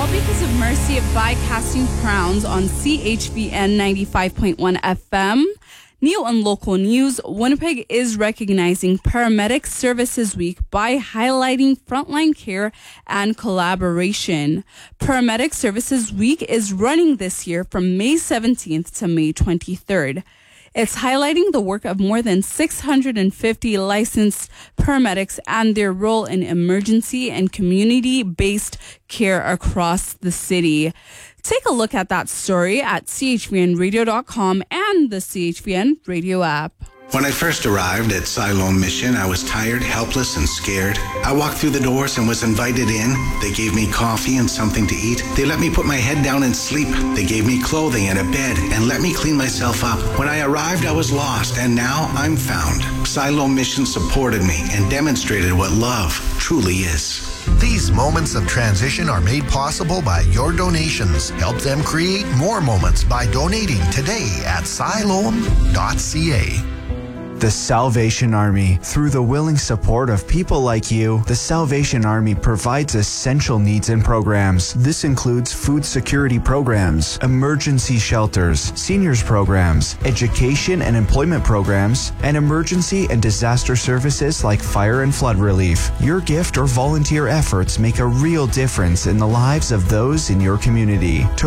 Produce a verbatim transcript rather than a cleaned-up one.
all because of Mercy by Casting Crowns on C H V N ninety-five point one F M. New and local news, Winnipeg is recognizing Paramedic Services Week by highlighting frontline care and collaboration. Paramedic Services Week is running this year from May seventeenth to May twenty-third. It's highlighting the work of more than six hundred fifty licensed paramedics and their role in emergency and community-based care across the city. Take a look at that story at C H V N radio dot com and the C H V N radio app. When I first arrived at Siloam Mission, I was tired, helpless, and scared. I walked through the doors and was invited in. They gave me coffee and something to eat. They let me put my head down and sleep. They gave me clothing and a bed and let me clean myself up. When I arrived, I was lost, and now I'm found. Siloam Mission supported me and demonstrated what love truly is. These moments of transition are made possible by your donations. Help them create more moments by donating today at siloam dot c a. The Salvation Army. Through the willing support of people like you, the Salvation Army provides essential needs and programs. This includes food security programs, emergency shelters, seniors programs, education and employment programs, and emergency and disaster services like fire and flood relief. Your gift or volunteer efforts make a real difference in the lives of those in your community. To